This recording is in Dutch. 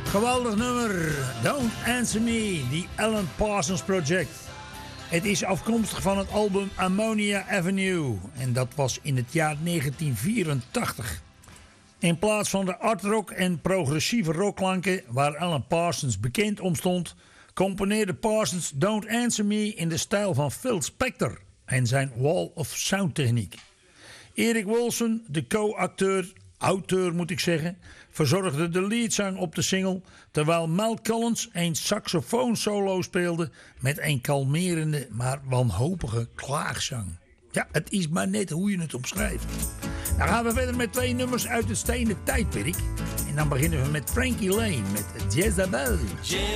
Geweldig nummer. Don't Answer Me, The Alan Parsons Project. Het is afkomstig van het album Ammonia Avenue. En dat was in het jaar 1984. In plaats van de artrock en progressieve rockklanken waar Alan Parsons bekend om stond, componeerde Parsons Don't Answer Me in de stijl van Phil Spector en zijn Wall of Sound techniek. Eric Wilson, de auteur moet ik zeggen, verzorgde de leadzang op de single, terwijl Mel Collins een saxofoon solo speelde met een kalmerende maar wanhopige klaagzang. Ja, het is maar net hoe je het omschrijft. Dan gaan we verder met 2 nummers uit het stenen tijdperk. En dan beginnen we met Frankie Lane met Jezebel.